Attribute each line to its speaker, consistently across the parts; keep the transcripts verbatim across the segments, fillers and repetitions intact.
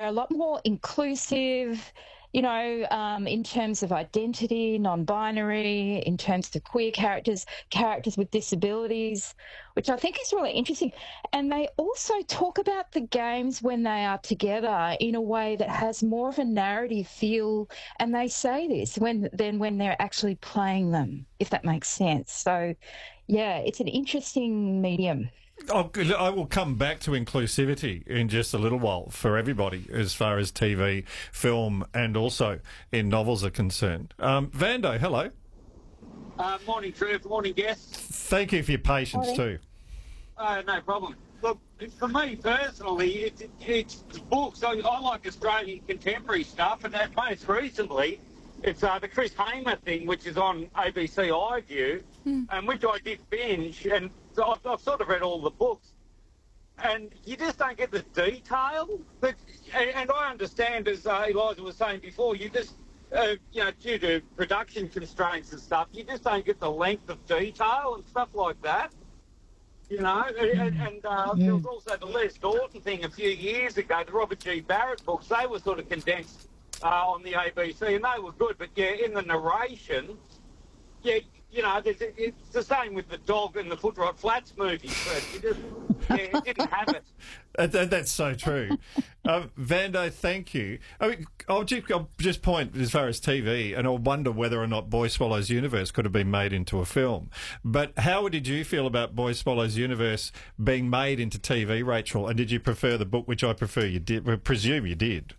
Speaker 1: a lot more inclusive, you know, um, in terms of identity, non-binary, in terms of queer characters, characters with disabilities, which I think is really interesting. And they also talk about the games when they are together in a way that has more of a narrative feel, and they say this when than when they're actually playing them, if that makes sense. So, yeah, it's an interesting medium.
Speaker 2: Oh, I will come back to inclusivity in just a little while for everybody as far as T V, film and also in novels are concerned. Um, Vando, hello.
Speaker 3: Uh, morning, Trev. Morning, guests.
Speaker 2: Thank you for your patience
Speaker 1: Morning.
Speaker 2: too.
Speaker 3: Uh, no problem. Look, for me personally, it's, it's books. I, I like Australian contemporary stuff, and that most recently, it's uh, the Chris Hamer thing, which is on A B C iView, mm. and which I did binge, and so I've, I've sort of read all the books, and you just don't get the detail. But and, and I understand, as uh, Eliza was saying before, you just, uh, you know, due to production constraints and stuff, you just don't get the length of detail and stuff like that. You know, and, and uh, there was also the Les Norton thing a few years ago, the Robert G. Barrett books. They were sort of condensed uh, on the A B C, and they were good. But yeah, in the narration, yeah. You know, it's the same with the Dog and the Foot Rot Flats movies, but you just, yeah, it didn't have it.
Speaker 2: That, that's so true. um, Vando, thank you. I mean, I'll just, I'll just point as far as T V, and I'll wonder whether or not Boy Swallows Universe could have been made into a film. But how did you feel about Boy Swallows Universe being made into T V, Rachel? And did you prefer the book, which I prefer you did? I presume you did.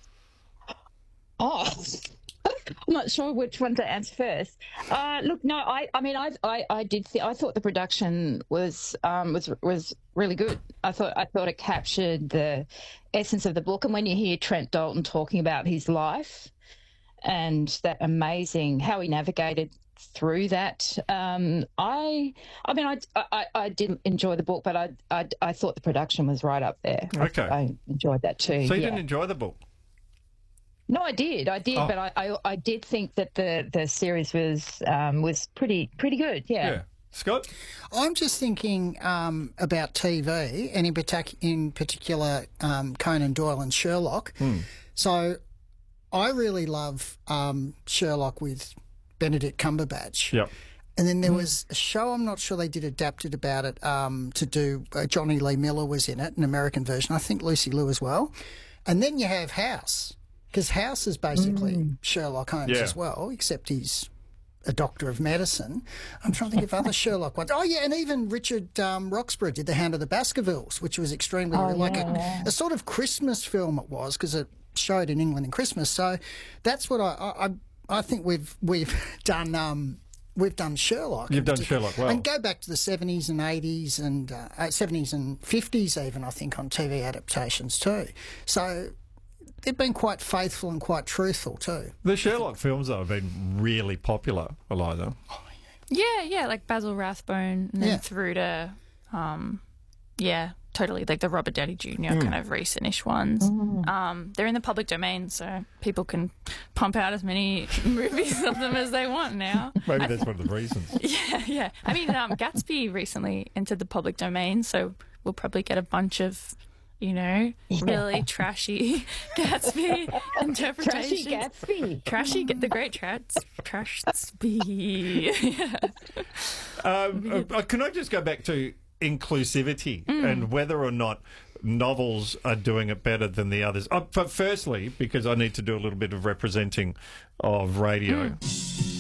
Speaker 1: Oh, I'm not sure which one to answer first. Uh, look, no, I, I mean, I, I, I did. Th- I thought the production was, um, was, was really good. I thought, I thought it captured the essence of the book. And when you hear Trent Dalton talking about his life and that amazing how he navigated through that, um, I, I mean, I, I, I did enjoy the book, but I, I, I thought the production was right up there.
Speaker 2: Okay,
Speaker 1: I, I enjoyed that too.
Speaker 2: So you
Speaker 1: yeah.
Speaker 2: didn't enjoy the book?
Speaker 1: No, I did, I did, oh. but I, I, I did think that the, the series was um, was pretty pretty good. Yeah.
Speaker 2: Yeah. Scott?
Speaker 4: I'm just thinking um, about T V, and in, partic- in particular um, Conan Doyle and Sherlock.
Speaker 2: Mm.
Speaker 4: So I really love um, Sherlock with Benedict Cumberbatch.
Speaker 2: Yep.
Speaker 4: And then there was a show, I'm not sure they did adapted about it, um, to do, uh, Johnny Lee Miller was in it, an American version. I think Lucy Liu as well. And then you have House. Because House is basically mm. Sherlock Holmes
Speaker 2: yeah.
Speaker 4: as well, except he's a doctor of medicine. I'm trying to think of other Sherlock ones. Oh, yeah, and even Richard um, Roxburgh did The Hound of the Baskervilles, which was extremely,
Speaker 1: oh,
Speaker 4: like
Speaker 1: yeah.
Speaker 4: a, a sort of Christmas film it was, because it showed in England in Christmas. So that's what I I, I think we've we've done. Um, We've done Sherlock.
Speaker 2: You've done Sherlock well.
Speaker 4: And go back to the seventies and eighties and uh, seventies and fifties even, I think, on T V adaptations too. So they've been quite faithful and quite truthful too.
Speaker 2: The Sherlock films, though, have been really popular, Eliza.
Speaker 5: Oh, yeah. yeah, yeah, like Basil Rathbone and then
Speaker 4: Yeah.
Speaker 5: through to, um, yeah, totally, like the Robert Downey Junior
Speaker 2: Mm.
Speaker 5: kind of recent-ish ones. Um, they're in the public domain, so people can pump out as many movies of them as they want now.
Speaker 2: Maybe that's one of the reasons.
Speaker 5: Yeah, yeah. I mean, um, Gatsby recently entered the public domain, so we'll probably get a bunch of, you know, really trashy Gatsby interpretations.
Speaker 1: Trashy Gatsby.
Speaker 5: Trashy, the great trats, Trashby. Yeah.
Speaker 2: Um, uh, can I just go back to inclusivity mm. and whether or not novels are doing it better than the others? Uh, but firstly, because I need to do a little bit of representing of radio. Mm.